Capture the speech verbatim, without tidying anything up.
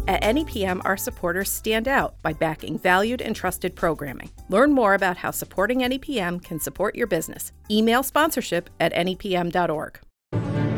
At N E P M, our supporters stand out by backing valued and trusted programming. Learn more about how supporting N E P M can support your business. Email sponsorship at N E P M dot org.